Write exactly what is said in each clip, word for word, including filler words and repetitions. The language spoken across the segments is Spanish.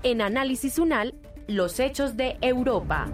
En Análisis UNAL, los hechos de Europa.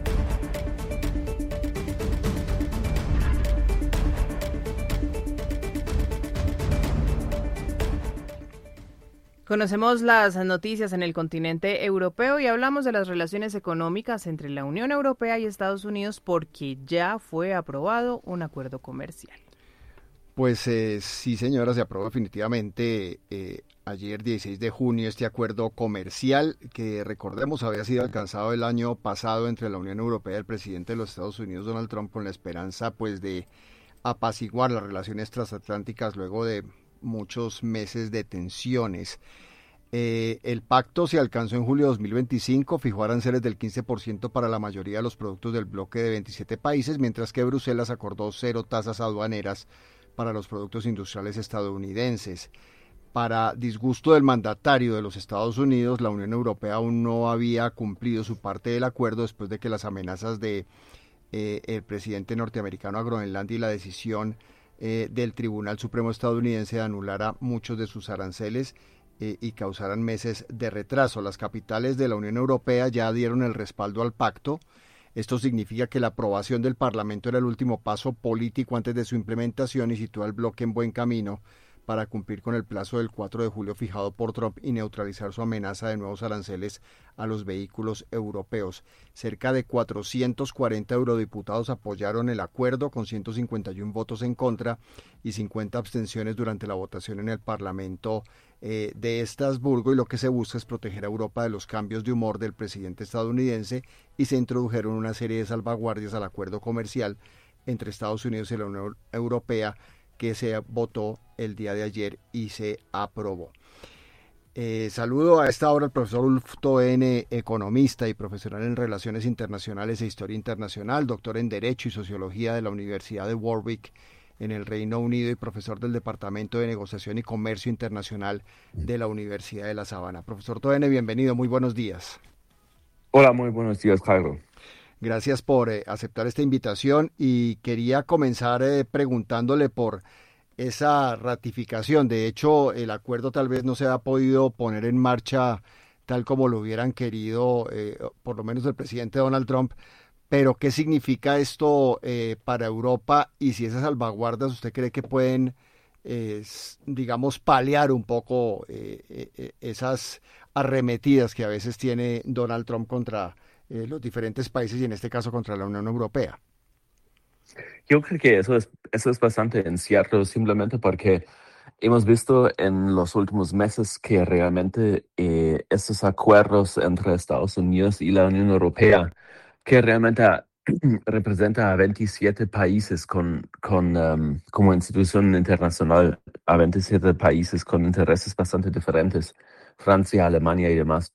Conocemos las noticias en el continente europeo y hablamos de las relaciones económicas entre la Unión Europea y Estados Unidos porque ya fue aprobado un acuerdo comercial. Pues eh, sí, señora, se aprobó definitivamente eh, ayer dieciséis de junio este acuerdo comercial que, recordemos, había sido alcanzado el año pasado entre la Unión Europea y el presidente de los Estados Unidos, Donald Trump, con la esperanza pues de apaciguar las relaciones transatlánticas luego de muchos meses de tensiones. Eh, el pacto se alcanzó en julio de dos mil veinticinco, fijó aranceles del quince por ciento para la mayoría de los productos del bloque de veintisiete países, mientras que Bruselas acordó cero tasas aduaneras para los productos industriales estadounidenses. Para disgusto del mandatario de los Estados Unidos, la Unión Europea aún no había cumplido su parte del acuerdo después de que las amenazas de eh, el presidente norteamericano a Groenlandia y la decisión Eh, del Tribunal Supremo estadounidense de anular muchos de sus aranceles eh, y causaran meses de retraso. Las capitales de la Unión Europea ya dieron el respaldo al pacto. Esto significa que la aprobación del Parlamento era el último paso político antes de su implementación y sitúa al bloque en buen camino para cumplir con el plazo del cuatro de julio fijado por Trump y neutralizar su amenaza de nuevos aranceles a los vehículos europeos. Cerca de cuatrocientos cuarenta eurodiputados apoyaron el acuerdo con ciento cincuenta y uno votos en contra y cincuenta abstenciones durante la votación en el Parlamento eh, de Estrasburgo, y lo que se busca es proteger a Europa de los cambios de humor del presidente estadounidense, y se introdujeron una serie de salvaguardias al acuerdo comercial entre Estados Unidos y la Unión Europea, que se votó el día de ayer y se aprobó. Eh, saludo a esta hora al profesor Ulf Toene, economista y profesional en Relaciones Internacionales e Historia Internacional, doctor en Derecho y Sociología de la Universidad de Warwick en el Reino Unido y profesor del Departamento de Negociación y Comercio Internacional de la Universidad de La Sabana. Profesor Toene, bienvenido, muy buenos días. Hola, muy buenos días, Jairo. Gracias por eh, aceptar esta invitación, y quería comenzar eh, preguntándole por esa ratificación. De hecho, el acuerdo tal vez no se ha podido poner en marcha tal como lo hubieran querido, eh, por lo menos el presidente Donald Trump, pero ¿qué significa esto eh, para Europa? Y si esas salvaguardas usted cree que pueden, eh, digamos, paliar un poco eh, eh, esas arremetidas que a veces tiene Donald Trump contra Eh, los diferentes países y en este caso contra la Unión Europea. Yo creo que eso es, eso es bastante incierto, simplemente porque hemos visto en los últimos meses que realmente eh, estos acuerdos entre Estados Unidos y la Unión Europea, que realmente a, representa a veintisiete países con, con um, como institución internacional, a veintisiete países con intereses bastante diferentes, Francia, Alemania y demás.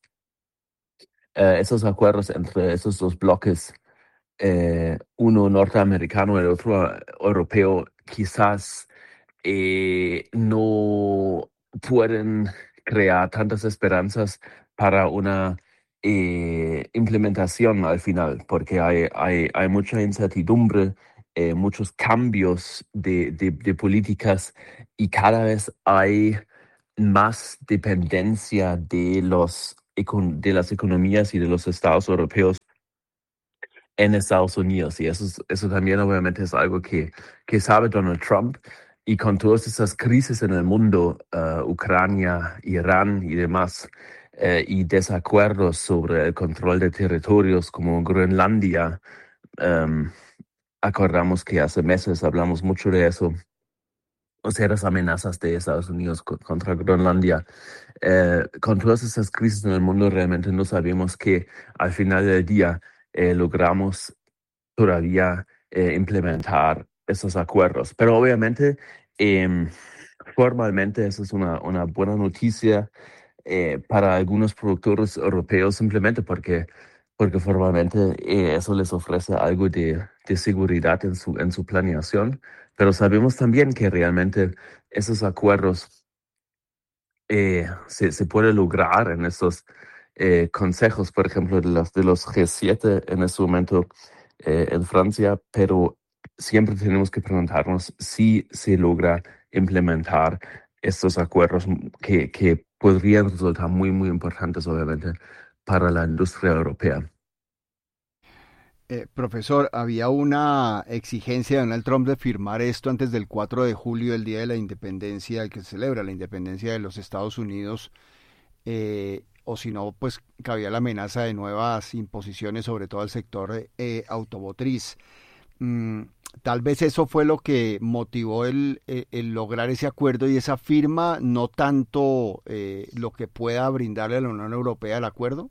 Eh, esos acuerdos entre esos dos bloques, eh, uno norteamericano y el otro uh, europeo, quizás eh, no pueden crear tantas esperanzas para una eh, implementación al final, porque hay, hay, hay mucha incertidumbre, eh, muchos cambios de, de, de políticas, y cada vez hay más dependencia de los de las economías y de los estados europeos en Estados Unidos. Y eso, es, eso también obviamente es algo que, que sabe Donald Trump. Y con todas esas crisis en el mundo, uh, Ucrania, Irán y demás, uh, y desacuerdos sobre el control de territorios como Groenlandia, um, acordamos que hace meses hablamos mucho de eso. O sea, las amenazas de Estados Unidos contra Groenlandia. Eh, con todas esas crisis en el mundo, realmente no sabemos que al final del día eh, logramos todavía eh, implementar esos acuerdos. Pero obviamente, eh, formalmente, eso es una, una buena noticia eh, para algunos productores europeos, simplemente porque, porque formalmente eh, eso les ofrece algo de, de seguridad en su, en su planeación. Pero sabemos también que realmente esos acuerdos eh, se, se puede lograr en estos eh, consejos, por ejemplo, de los, de los G siete en este momento eh, en Francia, pero siempre tenemos que preguntarnos si se logra implementar estos acuerdos que, que podrían resultar muy, muy importantes, obviamente, para la industria europea. Eh, profesor, había una exigencia de Donald Trump de firmar esto antes del cuatro de julio, el día de la independencia, el que se celebra la independencia de los Estados Unidos, eh, o si no, pues cabía la amenaza de nuevas imposiciones, sobre todo al sector eh, automotriz. Mm, Tal vez eso fue lo que motivó el, el- el lograr ese acuerdo y esa firma, no tanto eh, lo que pueda brindarle a la Unión Europea el acuerdo.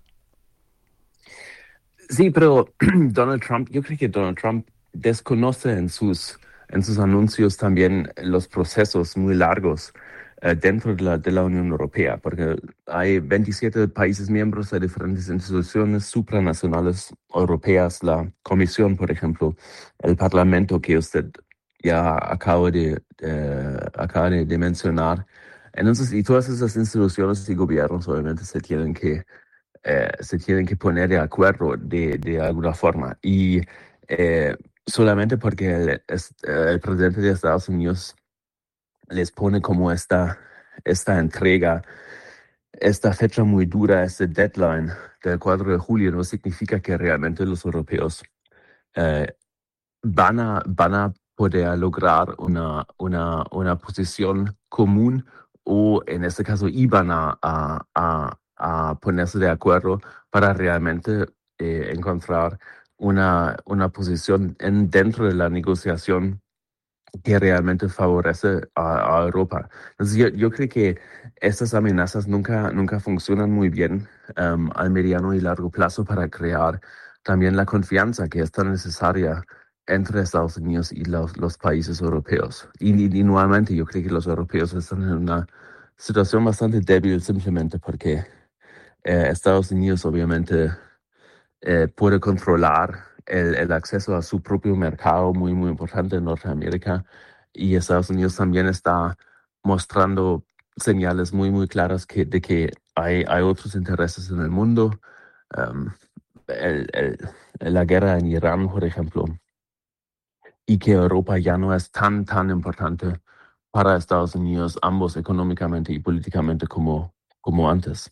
Sí, pero Donald Trump, yo creo que Donald Trump desconoce en sus, en sus anuncios también los procesos muy largos eh, dentro de la, de la Unión Europea, porque hay veintisiete países miembros de diferentes instituciones supranacionales europeas, la Comisión, por ejemplo, el Parlamento que usted ya acaba de, eh, acaba de, de mencionar. Entonces, y todas esas instituciones y gobiernos obviamente se tienen que eh, se tienen que poner de acuerdo de, de alguna forma. Y eh, solamente porque el, es- el presidente de Estados Unidos les pone como esta, esta entrega, esta fecha muy dura, este deadline del cuatro de julio, no significa que realmente los europeos eh, van a, van a poder lograr una, una, una posición común o en este caso iban a, a, a, a ponerse de acuerdo para realmente eh, encontrar una, una posición en, dentro de la negociación que realmente favorece a, a Europa. Entonces yo, yo creo que estas amenazas nunca, nunca funcionan muy bien um, al mediano y largo plazo para crear también la confianza que es tan necesaria entre Estados Unidos y los, los países europeos. Y, y, y nuevamente yo creo que los europeos están en una situación bastante débil simplemente porque eh, Estados Unidos obviamente eh, puede controlar el, el acceso a su propio mercado muy, muy importante en Norteamérica. Y Estados Unidos también está mostrando señales muy, muy claras que, de que hay, hay otros intereses en el mundo. Um, el, el- la guerra en Irán, por ejemplo, y que Europa ya no es tan, tan importante para Estados Unidos, ambos económicamente y políticamente como, como antes.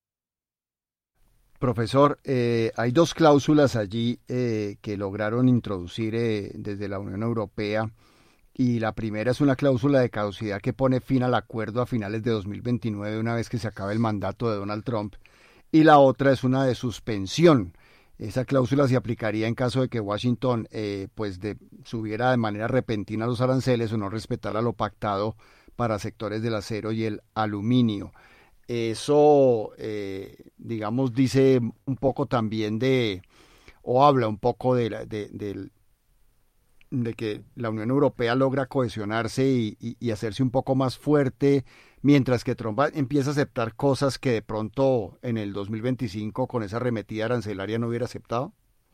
Profesor, eh, hay dos cláusulas allí eh, que lograron introducir eh, desde la Unión Europea y la primera es una cláusula de caducidad que pone fin al acuerdo a finales de dos mil veintinueve, una vez que se acabe el mandato de Donald Trump, y la otra es una de suspensión. Esa cláusula se aplicaría en caso de que Washington eh, pues de, subiera de manera repentina los aranceles o no respetara lo pactado para sectores del acero y el aluminio. Eso, eh, digamos, dice un poco también de, o habla un poco de, la- de, del- de que la Unión Europea logra cohesionarse y, y- y hacerse un poco más fuerte, mientras que Trump empieza a aceptar cosas que de pronto en el dos mil veinticinco con esa arremetida arancelaria no hubiera aceptado.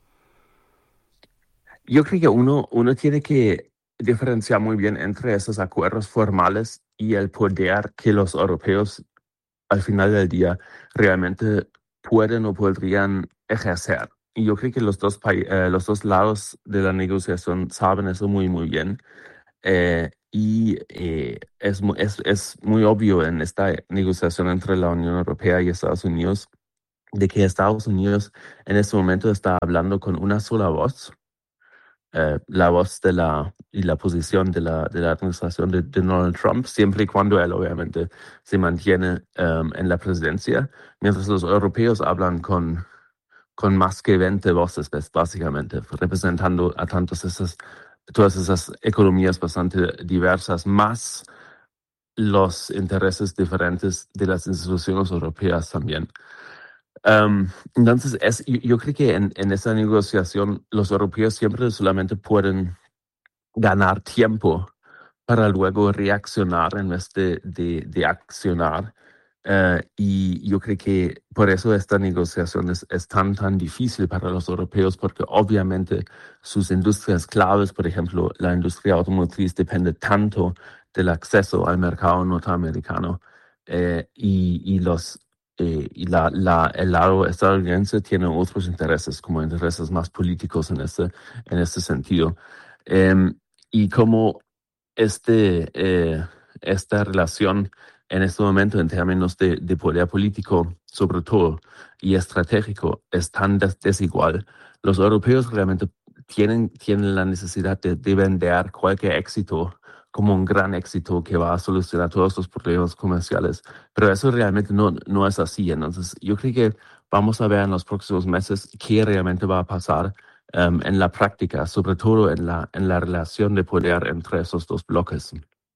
Yo creo que uno, uno tiene que diferenciar muy bien entre esos acuerdos formales y el poder que los europeos al final del día realmente pueden o podrían ejercer. Y yo creo que los dos, pai- eh, los dos lados de la negociación saben eso muy, muy bien. Eh, y eh, es, mu- es, es muy obvio en esta negociación entre la Unión Europea y Estados Unidos de que Estados Unidos en este momento está hablando con una sola voz, eh, la voz de la y la posición de la, de la administración de, de Donald Trump, siempre y cuando él obviamente se mantiene um, en la presidencia, mientras los europeos hablan con, con más que veinte voces, pues, básicamente, representando a tantas esas, todas esas economías bastante diversas, más los intereses diferentes de las instituciones europeas también. Um, entonces, es, yo, yo creo que en, en esa negociación los europeos siempre solamente pueden ganar tiempo para luego reaccionar en vez de, de, de accionar. Eh, y yo creo que por eso esta negociación es, es tan, tan difícil para los europeos, porque obviamente sus industrias claves, por ejemplo, la industria automotriz, depende tanto del acceso al mercado norteamericano. Eh, y, y los eh, y la, la, el lado estadounidense tiene otros intereses, como intereses más políticos en este, en este sentido. Em, y como este, eh, esta relación en este momento en términos de, de poder político, sobre todo, y estratégico, es tan des- desigual. Los europeos realmente tienen, tienen la necesidad de, de vender cualquier éxito como un gran éxito que va a solucionar todos los problemas comerciales, pero eso realmente no, no es así. Entonces, yo creo que vamos a ver en los próximos meses qué realmente va a pasar um, en la práctica, sobre todo en la, en la relación de poder entre esos dos bloques.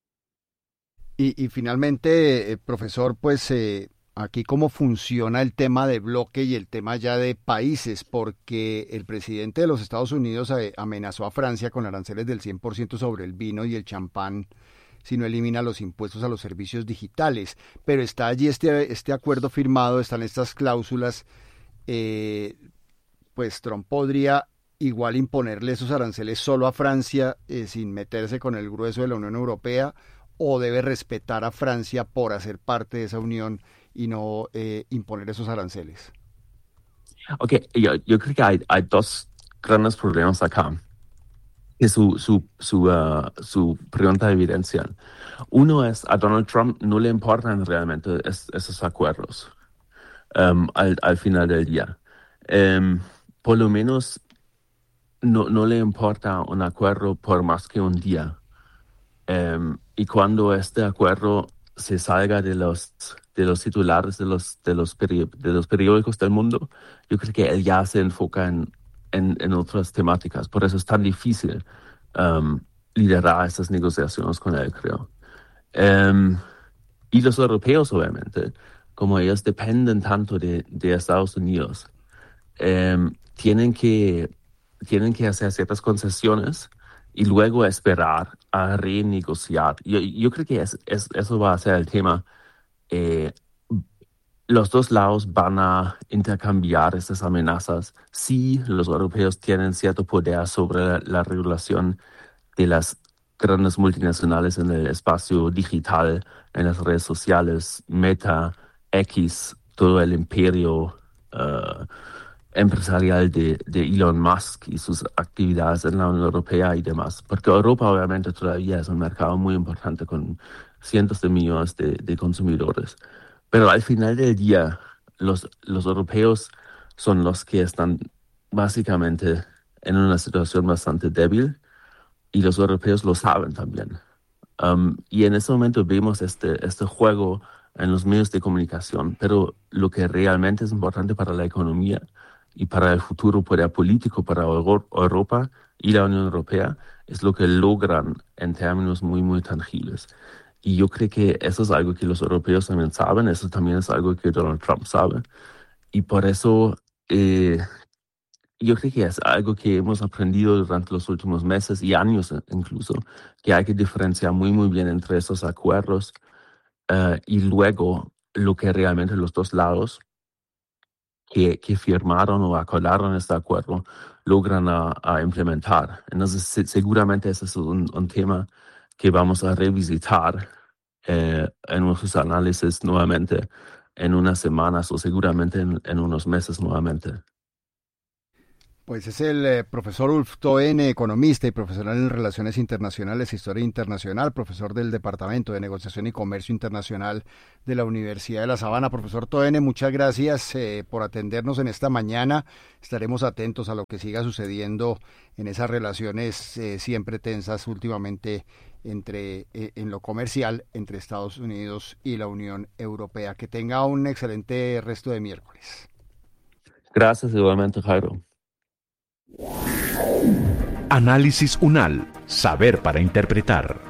Y, y finalmente, eh, profesor, pues eh, aquí cómo funciona el tema de bloque y el tema ya de países, porque el presidente de los Estados Unidos eh, amenazó a Francia con aranceles del cien por ciento sobre el vino y el champán si no elimina los impuestos a los servicios digitales. Pero está allí este, este acuerdo firmado, están estas cláusulas, eh, pues Trump podría igual imponerle esos aranceles solo a Francia eh, sin meterse con el grueso de la Unión Europea, o debe respetar a Francia por hacer parte de esa unión y no eh, imponer esos aranceles. Ok, yo, yo creo que hay, hay dos grandes problemas acá que su, su, su, uh, su pregunta evidencian. Uno es, a Donald Trump no le importan realmente es, esos acuerdos um, al, al final del día. Um, por lo menos no, no le importa un acuerdo por más que un día. Um, y cuando este acuerdo se salga de los, de los titulares de los, de, los peri- de los periódicos del mundo, yo creo que él ya se enfoca en, en, en otras temáticas. Por eso es tan difícil um, liderar estas negociaciones con él, creo. Um, y los europeos, obviamente, como ellos dependen tanto de, de Estados Unidos, um, tienen que, tienen que hacer ciertas concesiones y luego esperar a renegociar. Yo, yo creo que es, es, eso va a ser el tema. Eh, los dos lados van a intercambiar estas amenazas si los europeos tienen cierto poder sobre la, la regulación de las grandes multinacionales en el espacio digital, en las redes sociales, Meta, X, todo el imperio uh, empresarial de, de Elon Musk y sus actividades en la Unión Europea y demás. Porque Europa obviamente todavía es un mercado muy importante con cientos de millones de, de consumidores. Pero al final del día, los, los europeos son los que están básicamente en una situación bastante débil y los europeos lo saben también. Um, y en este momento vemos este, este juego en los medios de comunicación, pero lo que realmente es importante para la economía y para el futuro poder político para Europa y la Unión Europea es lo que logran en términos muy, muy tangibles. Y yo creo que eso es algo que los europeos también saben, eso también es algo que Donald Trump sabe. Y por eso eh, yo creo que es algo que hemos aprendido durante los últimos meses y años incluso, que hay que diferenciar muy, muy bien entre esos acuerdos uh, y luego lo que realmente los dos lados que, que firmaron o acordaron este acuerdo logran a, a implementar. Entonces, se, seguramente ese es un, un tema que vamos a revisitar eh, en nuestros análisis nuevamente en unas semanas o seguramente en, en unos meses nuevamente. Pues es el eh, profesor Ulf Toen, economista y profesional en Relaciones Internacionales e Historia Internacional, profesor del Departamento de Negociación y Comercio Internacional de la Universidad de La Sabana. Profesor Toen, muchas gracias eh, por atendernos en esta mañana. Estaremos atentos a lo que siga sucediendo en esas relaciones eh, siempre tensas últimamente entre eh, en lo comercial entre Estados Unidos y la Unión Europea. Que tenga un excelente resto de miércoles. Gracias igualmente, Jairo. Análisis UNAL, saber para interpretar.